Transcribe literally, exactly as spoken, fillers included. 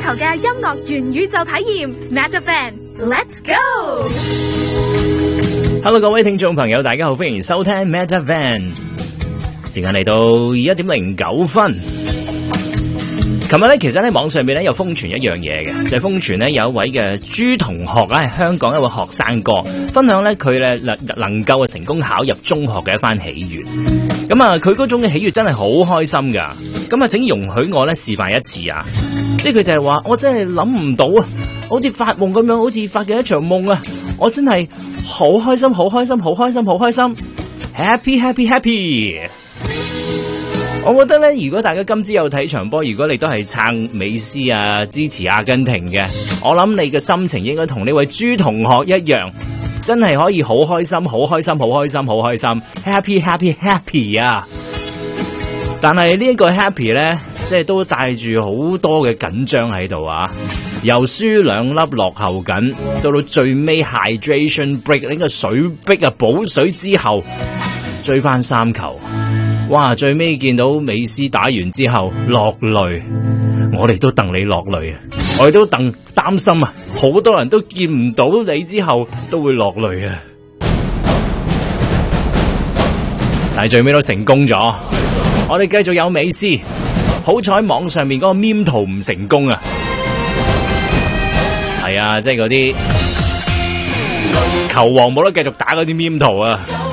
頭嘅音樂元宇宙體驗 Metavan，Let's go！Hello， 各位聽眾朋友，大家好，歡迎收聽 Metavan。時間嚟到一點零九分。琴日咧，其實喺網上面咧有瘋傳一樣嘢嘅，就係瘋傳咧有一位嘅朱同學啊，係香港一位學生哥，分享咧佢咧能能夠成功考入中學嘅一番喜悅。咁啊，佢嗰種嘅喜悅真係好開心噶。咁啊，請容許我咧示範一次啊！即係佢就係話，我真係諗唔到啊，好似發夢咁樣，好似發嘅一場夢啊！我真係好開心，好開心，好開心，好開心 ，happy happy happy！我覺得咧，如果大家今朝有睇場波，如果你都係撐美斯啊，支持阿根廷嘅，我諗你嘅心情應該同呢位朱同學一樣，真係可以好開心，好開心，好開心，好開心 ，happy happy happy 啊！但係呢一個 happy 咧，即係都帶住好多嘅緊張喺度啊！由輸兩粒落後緊，到到最尾 hydration break 呢個水逼啊補水之後，追翻三球。哇！最尾見到美斯打完之後落淚，我哋都戥你落淚啊！我哋都戥擔心啊！好多人都見唔到你之後都會落淚啊！但係最尾都成功咗，我哋繼續有美斯。好彩網上面嗰個 meme 圖唔成功啊！係啊，即係嗰啲球王冇得繼續打嗰啲 meme 圖啊！